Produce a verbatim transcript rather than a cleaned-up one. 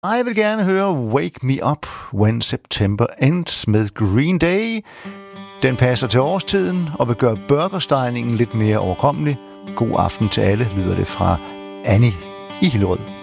Jeg vil gerne høre Wake Me Up When September Ends med Green Day. Den passer til årstiden og vil gøre burgerstejningen lidt mere overkommelig. God aften til alle, lyder det fra Annie i Hillerød.